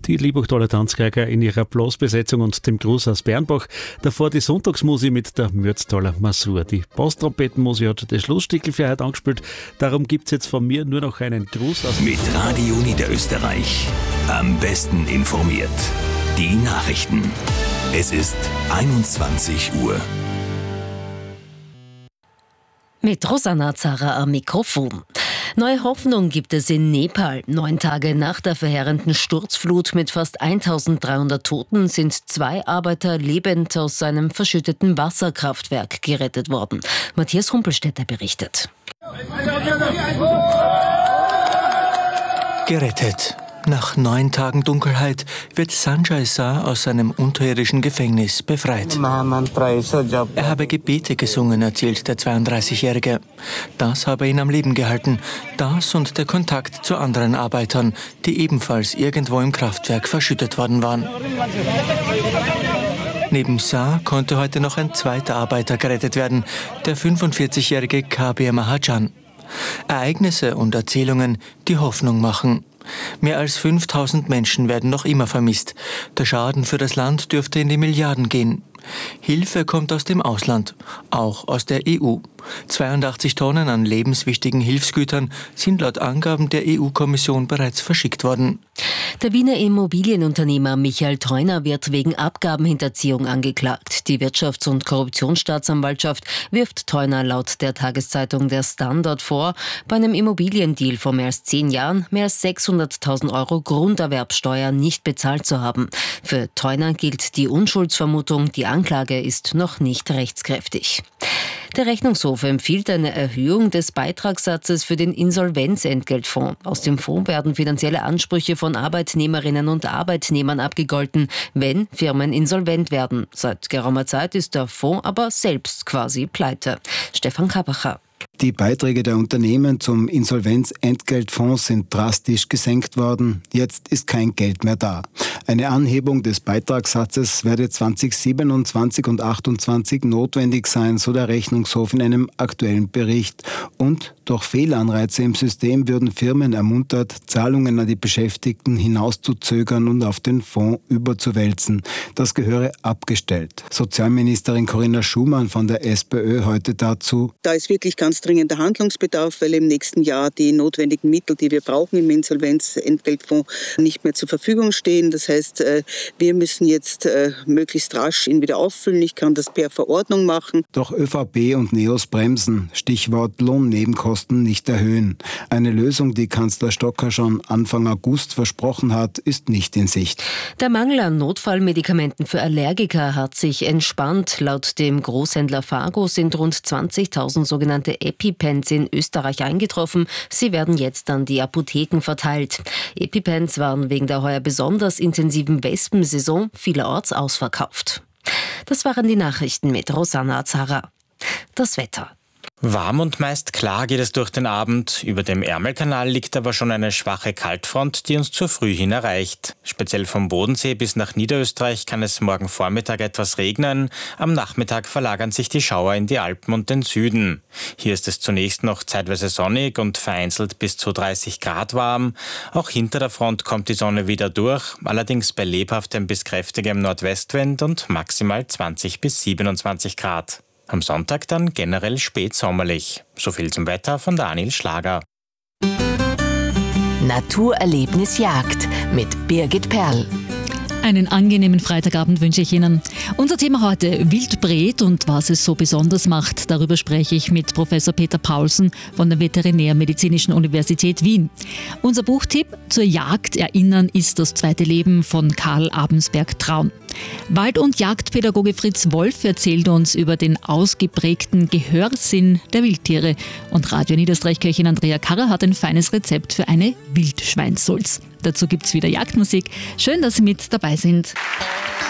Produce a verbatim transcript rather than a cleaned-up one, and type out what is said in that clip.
Die Liebachtaler Tanzgeiger in ihrer Blasbesetzung und dem Gruß aus Bernbach. Davor die Sonntagsmusik mit der Mürztaler Masur. Die Basstrompetenmusik hat das Schlussstickel für heute angespielt. Darum gibt es jetzt von mir nur noch einen Gruß aus... Mit Radio Niederösterreich. Am besten informiert. Die Nachrichten. Es ist einundzwanzig Uhr. Mit Rosanna Zara am Mikrofon. Neue Hoffnung gibt es in Nepal. Neun Tage nach der verheerenden Sturzflut mit fast eintausenddreihundert Toten sind zwei Arbeiter lebend aus einem verschütteten Wasserkraftwerk gerettet worden. Matthias Humpelstädter berichtet. Gerettet. Nach neun Tagen Dunkelheit wird Sanjay Shah aus seinem unterirdischen Gefängnis befreit. Er habe Gebete gesungen, erzählt der zweiunddreißigjährige. Das habe ihn am Leben gehalten. Das und der Kontakt zu anderen Arbeitern, die ebenfalls irgendwo im Kraftwerk verschüttet worden waren. Neben Shah konnte heute noch ein zweiter Arbeiter gerettet werden, der fünfundvierzigjährige Kabir Mahajan. Ereignisse und Erzählungen, die Hoffnung machen. Mehr als fünftausend Menschen werden noch immer vermisst. Der Schaden für das Land dürfte in die Milliarden gehen. Hilfe kommt aus dem Ausland, auch aus der E U. zweiundachtzig Tonnen an lebenswichtigen Hilfsgütern sind laut Angaben der E U-Kommission bereits verschickt worden. Der Wiener Immobilienunternehmer Michael Theuner wird wegen Abgabenhinterziehung angeklagt. Die Wirtschafts- und Korruptionsstaatsanwaltschaft wirft Theuner laut der Tageszeitung Der Standard vor, bei einem Immobiliendeal vor mehr als zehn Jahren mehr als sechshunderttausend Euro Grunderwerbsteuer nicht bezahlt zu haben. Für Theuner gilt die Unschuldsvermutung, die Anklage ist noch nicht rechtskräftig. Der Rechnungshof empfiehlt eine Erhöhung des Beitragssatzes für den Insolvenzentgeltfonds. Aus dem Fonds werden finanzielle Ansprüche von Arbeitnehmerinnen und Arbeitnehmern abgegolten, wenn Firmen insolvent werden. Seit geraumer Zeit ist der Fonds aber selbst quasi pleite. Stefan Kabacher. Die Beiträge der Unternehmen zum Insolvenzentgeltfonds sind drastisch gesenkt worden. Jetzt ist kein Geld mehr da. Eine Anhebung des Beitragssatzes werde zweitausendsiebenundzwanzig und achtundzwanzig notwendig sein, so der Rechnungshof in einem aktuellen Bericht. Und durch Fehlanreize im System würden Firmen ermuntert, Zahlungen an die Beschäftigten hinauszuzögern und auf den Fonds überzuwälzen. Das gehöre abgestellt. Sozialministerin Corinna Schumann von der SPÖ heute dazu: Da ist wirklich ganz dringender Handlungsbedarf, weil im nächsten Jahr die notwendigen Mittel, die wir brauchen im Insolvenzentgeltfonds, nicht mehr zur Verfügung stehen. Das heißt, wir müssen jetzt möglichst rasch ihn wieder auffüllen. Ich kann das per Verordnung machen. Doch ÖVP und NEOS bremsen. Stichwort Lohnnebenkosten nicht erhöhen. Eine Lösung, die Kanzler Stocker schon Anfang August versprochen hat, ist nicht in Sicht. Der Mangel an Notfallmedikamenten für Allergiker hat sich entspannt. Laut dem Großhändler Fargo sind rund zwanzigtausend sogenannte EpiPens in Österreich eingetroffen. Sie werden jetzt an die Apotheken verteilt. EpiPens waren wegen der heuer besonders intensiven Wespensaison vielerorts ausverkauft. Das waren die Nachrichten mit Rosanna Zara. Das Wetter. Warm und meist klar geht es durch den Abend. Über dem Ärmelkanal liegt aber schon eine schwache Kaltfront, die uns zur Früh hin erreicht. Speziell vom Bodensee bis nach Niederösterreich kann es morgen Vormittag etwas regnen. Am Nachmittag verlagern sich die Schauer in die Alpen und den Süden. Hier ist es zunächst noch zeitweise sonnig und vereinzelt bis zu dreißig Grad warm. Auch hinter der Front kommt die Sonne wieder durch, allerdings bei lebhaftem bis kräftigem Nordwestwind und maximal zwanzig bis siebenundzwanzig Grad. Am Sonntag dann generell spätsommerlich. So viel zum Wetter von Daniel Schlager. Naturerlebnis Jagd mit Birgit Perl. Einen angenehmen Freitagabend wünsche ich Ihnen. Unser Thema heute: Wildbret und was es so besonders macht. Darüber spreche ich mit Professor Peter Paulsen von der Veterinärmedizinischen Universität Wien. Unser Buchtipp: Zur Jagd erinnern ist das zweite Leben von Karl Abensberg-Traun. Wald- und Jagdpädagoge Fritz Wolf erzählt uns über den ausgeprägten Gehörsinn der Wildtiere. Und Radio Niederösterreich-Köchin Andrea Karrer hat ein feines Rezept für eine Wildschweinssulz. Dazu gibt's wieder Jagdmusik. Schön, dass Sie mit dabei sind.